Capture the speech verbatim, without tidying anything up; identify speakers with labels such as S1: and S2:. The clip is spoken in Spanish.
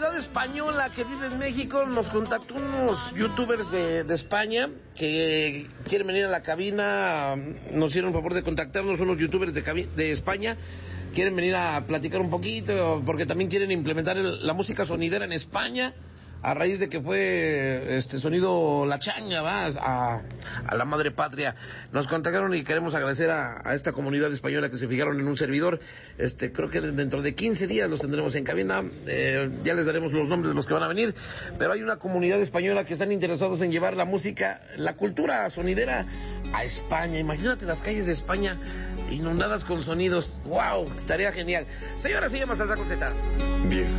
S1: comunidad española que vive en México nos contactó unos youtubers de, de España que quieren venir a la cabina. Nos hicieron el favor de contactarnos unos youtubers de, cabi- de España. Quieren venir a platicar un poquito porque también quieren implementar el, la música sonidera en España a raíz de que fue este sonido La Changa, va, a, a la madre patria. Nos contactaron y queremos agradecer a, a esta comunidad española que se fijaron en un servidor. Este, creo que dentro de quince días los tendremos en cabina. Eh, ya les daremos los nombres de los que van a venir, pero hay una comunidad española que están interesados en llevar la música, la cultura sonidera a España. Imagínate las calles de España inundadas con sonidos. ¡Wow! Estaría genial. Señora, se llama Salsa con Z.
S2: Bien.